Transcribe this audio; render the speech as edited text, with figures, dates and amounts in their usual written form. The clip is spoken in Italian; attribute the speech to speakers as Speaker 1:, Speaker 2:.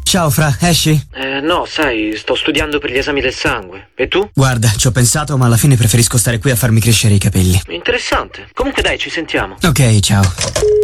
Speaker 1: Ciao Fra, esci?
Speaker 2: No, sai, sto studiando per gli esami del sangue. E tu?
Speaker 1: Guarda, ci ho pensato, ma alla fine preferisco stare qui a farmi crescere i capelli.
Speaker 2: Interessante. Comunque dai, ci sentiamo.
Speaker 1: Ok, ciao.